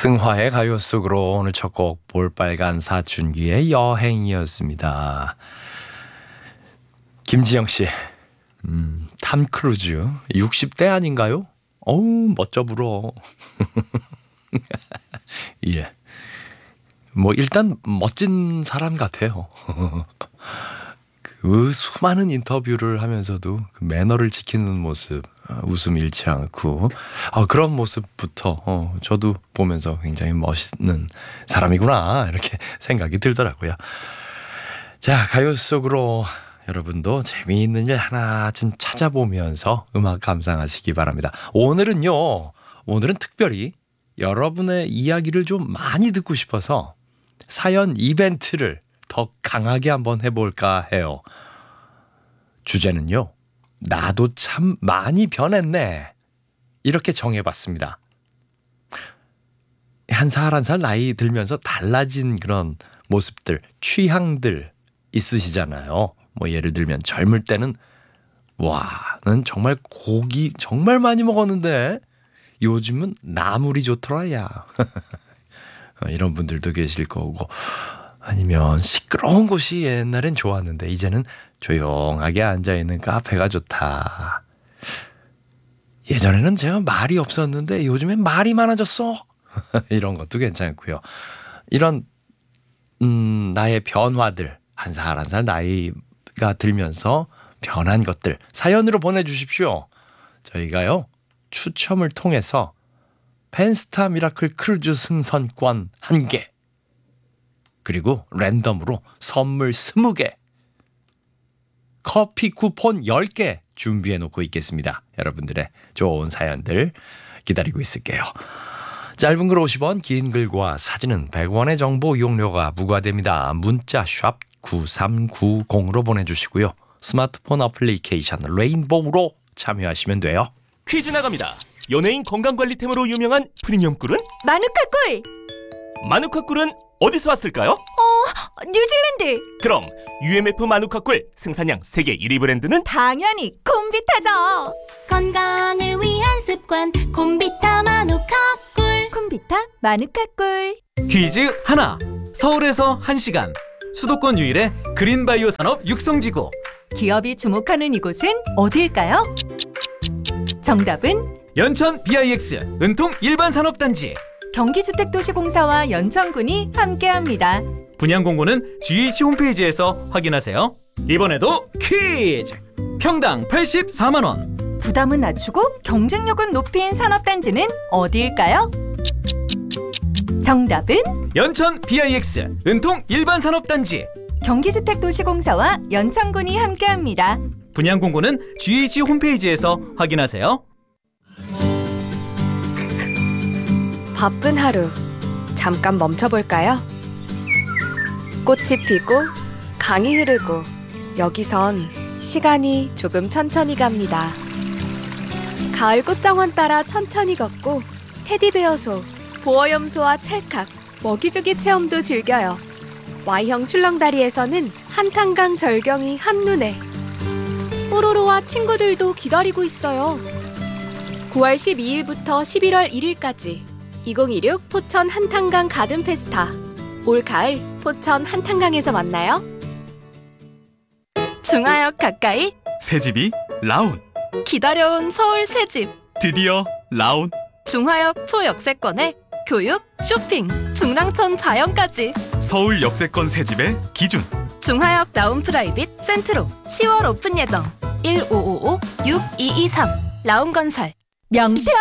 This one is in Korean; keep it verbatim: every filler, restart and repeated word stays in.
승화의 가요 속으로 오늘 첫 곡 볼빨간 사춘기의 여행이었습니다. 김지영 씨, 음, 탐 크루즈 육십 대 아닌가요? 어우 멋져 불어. 예, 뭐 일단 멋진 사람 같아요. 그 수많은 인터뷰를 하면서도 그 매너를 지키는 모습, 웃음 잃지 않고 어, 그런 모습부터 어, 저도 보면서 굉장히 멋있는 사람이구나 이렇게 생각이 들더라고요. 자, 가요 속으로 여러분도 재미있는 일 하나쯤 찾아보면서 음악 감상하시기 바랍니다. 오늘은요, 오늘은 특별히 여러분의 이야기를 좀 많이 듣고 싶어서 사연 이벤트를 더 강하게 한번 해볼까 해요. 주제는요, 나도 참 많이 변했네, 이렇게 정해봤습니다. 한 살 한 살 나이 들면서 달라진 그런 모습들, 취향들 있으시잖아요. 뭐 예를 들면 젊을 때는 와, 난 정말 고기 정말 많이 먹었는데 요즘은 나물이 좋더라 야. 이런 분들도 계실 거고, 아니면 시끄러운 곳이 옛날엔 좋았는데 이제는 조용하게 앉아있는 카페가 좋다. 예전에는 제가 말이 없었는데 요즘엔 말이 많아졌어. 이런 것도 괜찮고요. 이런 음, 나의 변화들, 한 살 한 살 나이가 들면서 변한 것들 사연으로 보내주십시오. 저희가요, 추첨을 통해서 펜스타 미라클 크루즈 승선권 한 개, 그리고 랜덤으로 선물 스무 개, 커피 쿠폰 열 개 준비해 놓고 있겠습니다. 여러분들의 좋은 사연들 기다리고 있을게요. 짧은 글 오십 원, 긴 글과 사진은 백 원의 정보 이용료가 부과됩니다. 문자 샵 구삼구공으로 보내주시고요. 스마트폰 어플리케이션 레인보우로 참여하시면 돼요. 퀴즈 나갑니다. 연예인 건강관리템으로 유명한 프리미엄 꿀은? 마누카 꿀! 마누카 꿀은 어디서 왔을까요? 어, 뉴질랜드! 그럼 유엠에프 마누카 꿀 생산량 세계 일 위 브랜드는? 당연히 콤비타죠! 건강을 위한 습관 콤비타 마누카 꿀. 콤비타 마누카 꿀. 퀴즈 하나. 서울에서 한 시간, 수도권 유일의 그린바이오 산업 육성지구. 기업이 주목하는 이곳은 어디일까요? 정답은 연천 비아이엑스 은통 일반산업단지. 경기주택도시공사와 연천군이 함께합니다. 분양 공고는 지에이치 홈페이지에서 확인하세요. 이번에도 퀴즈! 평당 팔십사만 원. 부담은 낮추고 경쟁력은 높인 산업단지는 어디일까요? 정답은 연천 비아이엑스 은통 일반산업단지. 경기주택도시공사와 연천군이 함께합니다. 분양 공고는 지에이치 홈페이지에서 확인하세요. 바쁜 하루, 잠깐 멈춰볼까요? 꽃이 피고 강이 흐르고 여기선 시간이 조금 천천히 갑니다. 가을 꽃정원 따라 천천히 걷고 테디베어소, 보어염소와 찰칵, 먹이주기 체험도 즐겨요. Y형 출렁다리에서는 한탄강 절경이 한눈에. 뽀로로와 친구들도 기다리고 있어요. 구월 십이일부터 십일월 일일까지 이천이십육 포천 한탄강 가든 페스타. 올 가을 포천 한탄강에서 만나요. 중화역 가까이 새집이 라운. 기다려온 서울 새집. 드디어 라운. 중화역 초역세권에 교육, 쇼핑, 중랑천 자연까지. 서울 역세권 새집의 기준. 중화역 라운 프라이빗 센트로 시월 오픈 예정. 일오오오 육이이삼 라운건설. 명태